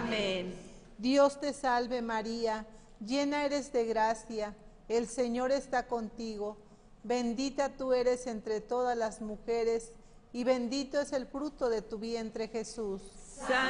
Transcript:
Amén. Dios te salve María, llena eres de gracia, el Señor está contigo. Bendita tú eres entre todas las mujeres, y bendito es el fruto de tu vientre, Jesús.